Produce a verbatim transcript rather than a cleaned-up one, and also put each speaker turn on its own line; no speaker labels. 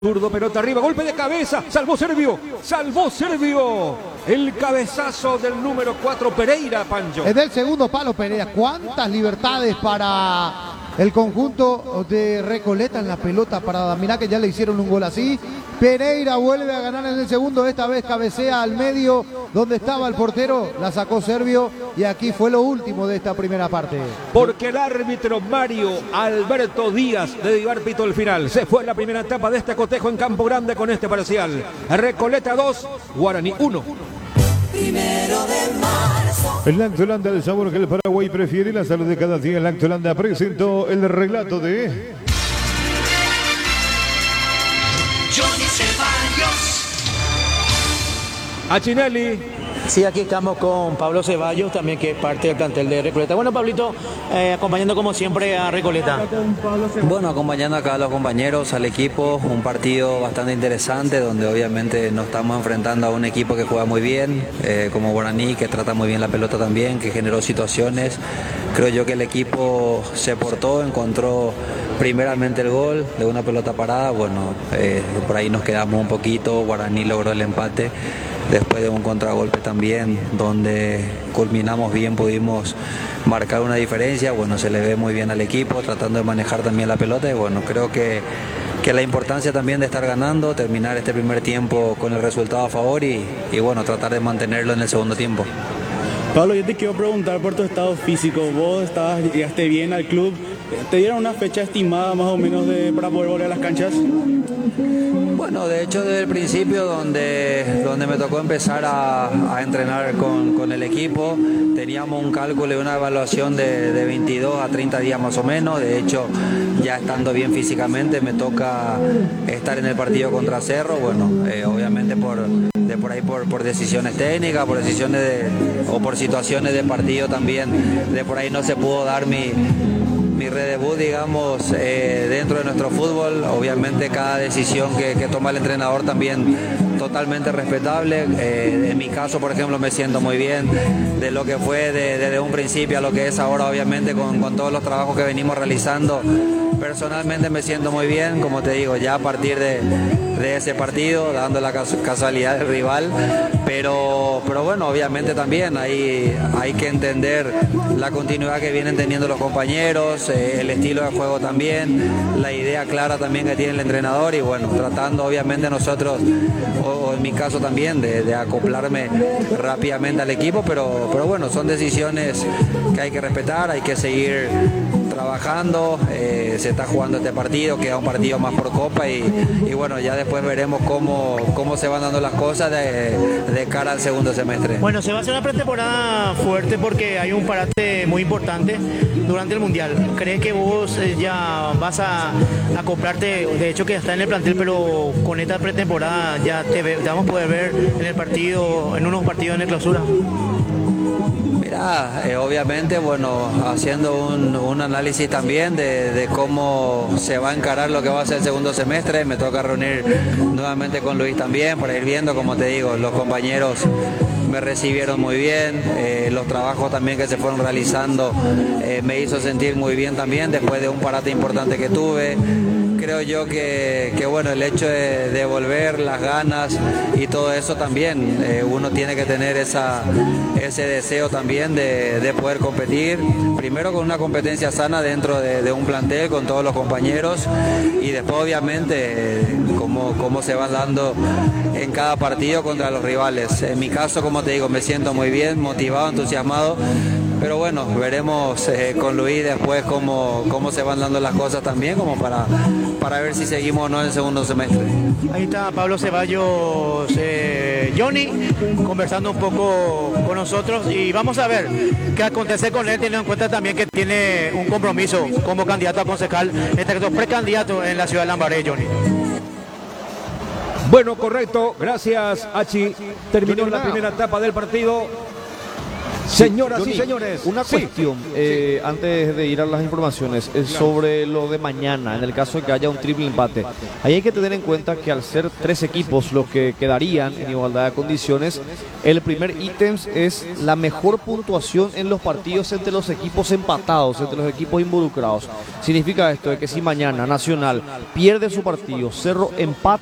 Zurdo, pelota arriba, golpe de cabeza, salvó Servio, salvó Servio, el cabezazo del número cuatro Pereira, Pancho.
Es del segundo palo Pereira, cuántas libertades para el conjunto de Recoleta en la pelota parada. Mirá que ya le hicieron un gol así. Pereira vuelve a ganar en el segundo, esta vez cabecea al medio donde estaba el portero, la sacó Servio y aquí fue lo último de esta primera parte.
Porque el árbitro Mario Alberto Díaz le dio árbitro el final. Se fue la primera etapa de este cotejo en Campo Grande con este parcial. Recoleta dos, Guaraní uno.
Primero de marzo.
El Lactolanda, el sabor que el Paraguay prefiere, la salud de cada día. El Lactolanda presentó el relato de
Johnny Ceballos.
Achinelli.
Sí, aquí estamos con Pablo Ceballos, también que es parte del plantel de Recoleta. Bueno, Pablito, eh, acompañando como siempre a Recoleta.
Bueno, acompañando acá a los compañeros, al equipo, un partido bastante interesante donde obviamente nos estamos enfrentando a un equipo que juega muy bien, eh, como Guaraní, que trata muy bien la pelota también, que generó situaciones. Creo yo que el equipo se portó, encontró primeramente el gol de una pelota parada, bueno, eh, por ahí nos quedamos un poquito, Guaraní logró el empate. Después de un contragolpe también, donde culminamos bien, pudimos marcar una diferencia. Bueno, se le ve muy bien al equipo, tratando de manejar también la pelota. Y bueno, creo que, que la importancia también de estar ganando, terminar este primer tiempo con el resultado a favor y, y bueno, tratar de mantenerlo en el segundo tiempo.
Pablo, yo te quiero preguntar por tu estado físico. Vos estabas, llegaste bien al club. ¿Te dieron una fecha estimada más o menos de, para poder volver a las canchas?
Bueno, de hecho desde el principio donde, donde me tocó empezar a, a entrenar con, con el equipo, teníamos un cálculo y una evaluación de, de veintidós a treinta días más o menos. De hecho, ya estando bien físicamente me toca estar en el partido contra Cerro. Bueno, eh, obviamente por, de por ahí por, por decisiones técnicas, por decisiones de, o por situaciones de partido también, de por ahí no se pudo dar mi... mi redebut, digamos, eh, dentro de nuestro fútbol. Obviamente cada decisión que, que toma el entrenador también totalmente respetable. Eh, en mi caso, por ejemplo, me siento muy bien de lo que fue de, desde un principio a lo que es ahora, obviamente con, con todos los trabajos que venimos realizando. Personalmente me siento muy bien, como te digo, ya a partir de, de ese partido, dando la casualidad del rival, pero, pero bueno, obviamente también hay, hay que entender la continuidad que vienen teniendo los compañeros, eh, el estilo de juego también, la idea clara también que tiene el entrenador y bueno, tratando obviamente nosotros, o, o en mi caso también, de, de acoplarme rápidamente al equipo, pero, pero bueno, son decisiones que hay que respetar, hay que seguir trabajando, eh, se está jugando este partido, queda un partido más por Copa y, y bueno, ya después veremos cómo, cómo se van dando las cosas de, de cara al segundo semestre.
Bueno, se va a hacer una pretemporada fuerte porque hay un parate muy importante durante el Mundial. ¿Crees que vos eh, ya vas a acoplarte, de hecho que está en el plantel, pero con esta pretemporada ya te, ve, te vamos a poder ver en el partido, en unos partidos en el clausura?
Mira, eh, obviamente, bueno, haciendo un, un análisis también de, de cómo se va a encarar lo que va a ser el segundo semestre, me toca reunir nuevamente con Luis también para ir viendo, como te digo, los compañeros me recibieron muy bien, eh, los trabajos también que se fueron realizando eh, me hizo sentir muy bien también después de un parate importante que tuve. Creo yo que, que bueno, el hecho de, de volver, las ganas y todo eso también, eh, uno tiene que tener esa, ese deseo también de, de poder competir, primero con una competencia sana dentro de, de un plantel con todos los compañeros y después obviamente eh, cómo, cómo se va dando en cada partido contra los rivales. En mi caso, como te digo, me siento muy bien, motivado, entusiasmado. Pero bueno, veremos eh, con Luis después cómo, cómo se van dando las cosas también, como para, para ver si seguimos o no en el segundo semestre.
Ahí está Pablo Ceballos, eh, Johnny, conversando un poco con nosotros y vamos a ver qué acontece con él, teniendo en cuenta también que tiene un compromiso como candidato a concejal, este que es precandidato en la ciudad de Lambaré, Johnny.
Bueno, correcto, gracias Achi. Terminó la primera etapa del partido. Señoras
Johnny,
y señores,
una
sí,
cuestión eh,
sí.
antes de ir a las informaciones eh, sobre lo de mañana, en el caso de que haya un triple empate. Ahí hay que tener en cuenta que al ser tres equipos los que quedarían en igualdad de condiciones, el primer ítem es la mejor puntuación en los partidos entre los equipos empatados, entre los equipos involucrados. Significa esto de que si mañana Nacional pierde su partido, Cerro empata